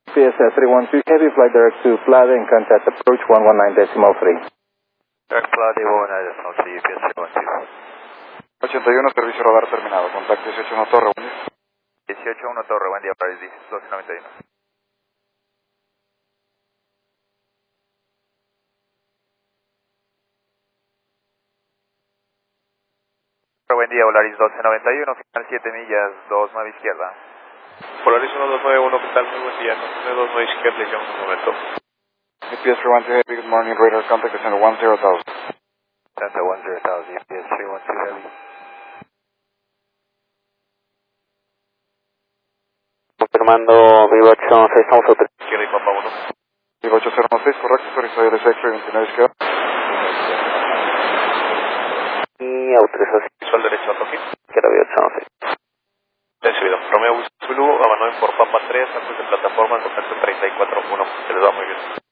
PSS 312 Heavy, flight direct to Plade and contact approach 119.3. Direct Plade 119.3, UPS 312. 81, servicio radar terminado. Contacto 181 Torre, buen día. 181 Torre, buen día, Paris 1291. Buen día, Volaris 1291, final 7 millas, 29 izquierda. Polaris 1291, ¿qué tal? Muy buen día, continúe 29 izquierda, le llamo un momento. UPS 312 Heavy, good morning, radar contact descent 10,000. Center 10,000, UPS 312 Heavy. Confirmando Vivo 806, estamos a 3. Izquierda y Papa 1. Vivo 8016, correcto, territorio de X-ray 29 izquierda. Y autorización. Visual derecho a toque. Izquierda Vivo 806. Recibido. Romeo Blue, abandone por Papa 3, antes de plataforma, contacto 34-1. Se les va muy bien.